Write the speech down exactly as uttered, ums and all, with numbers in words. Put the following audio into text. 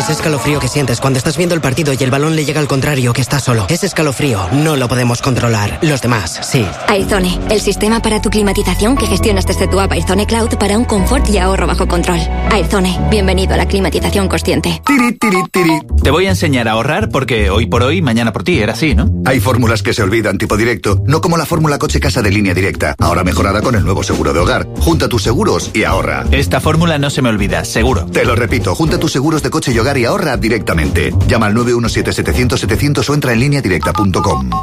Ese escalofrío que sientes cuando estás viendo el partido y el balón le llega al contrario, que estás solo. Ese escalofrío no lo podemos controlar. Los demás, sí. Aizone, el sistema para tu climatización que gestionas desde tu app Aizone Cloud para un confort y ahorro bajo control. Aizone, bienvenido a la climatización consciente. Tiri, tiri, tiri. Te voy a enseñar a ahorrar porque hoy por hoy, mañana por ti, era así, ¿no? Hay fórmulas que se olvidan, tipo directo, no como la fórmula coche-casa de Línea Directa, ahora mejorada con el nuevo seguro de hogar. Junta tus seguros y ahorra. Esta fórmula no se me olvida, seguro. Te lo repito, junta tus seguros de coche y hogar y ahorra directamente. Llama al nueve uno siete, setecientos, setecientos o entra en línea directa punto com.